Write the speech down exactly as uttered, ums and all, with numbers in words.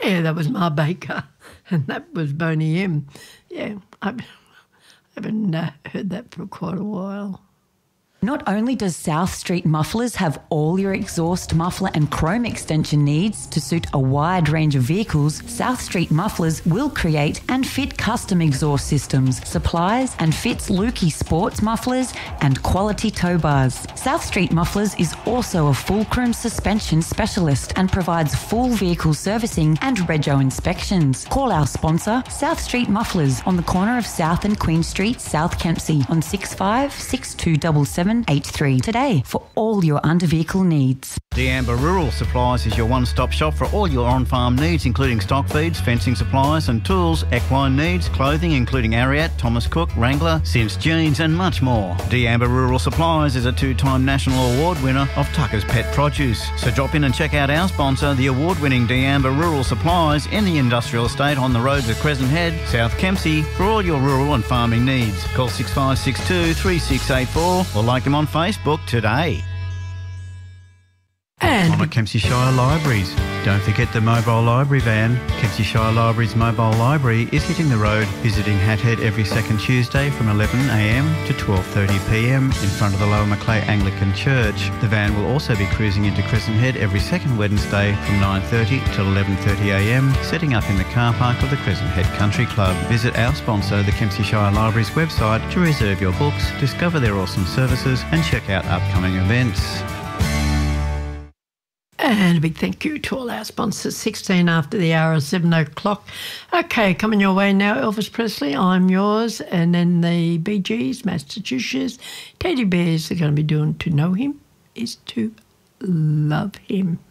Yeah, that was Ma Baker, and that was Boney M. Yeah, I haven't uh, heard that for quite a while. Not only does South Street Mufflers have all your exhaust, muffler and chrome extension needs to suit a wide range of vehicles, South Street Mufflers will create and fit custom exhaust systems, supplies and fits Lukey sports mufflers and quality tow bars. South Street Mufflers is also a fulcrum suspension specialist and provides full vehicle servicing and rego inspections. Call our sponsor, South Street Mufflers, on the corner of South and Queen Street, South Kempsey, on six five six two seven seven eight three today for all your under-vehicle needs. Deamba Rural Supplies is your one-stop shop for all your on-farm needs, including stock feeds, fencing supplies and tools, equine needs, clothing including Ariat, Thomas Cook, Wrangler, Sims Jeans and much more. Deamba Rural Supplies is a two-time national award winner of Tucker's Pet Produce. So drop in and check out our sponsor, the award-winning Deamba Rural Supplies, in the industrial estate on the roads of Crescent Head, South Kempsey, for all your rural and farming needs. Call six five six two, three six eight four or like them on Facebook today. And on at Kempsey Shire Libraries. Don't forget the mobile library van. Kempsey Shire Libraries mobile library is hitting the road, visiting Hathead every second Tuesday from eleven a m to twelve thirty p m in front of the Lower Macleay Anglican Church. The van will also be cruising into Crescent Head every second Wednesday from nine thirty till eleven thirty a m, setting up in the car park of the Crescent Head Country Club. Visit our sponsor, the Kempsey Shire Libraries website, to reserve your books, discover their awesome services and check out upcoming events. And a big thank you to all our sponsors. sixteen after the hour of seven o'clock. Okay, coming your way now, Elvis Presley, I'm Yours. And then the Bee Gees, Massachusetts. Teddy Bears are going to be doing To Know Him is To Love Him.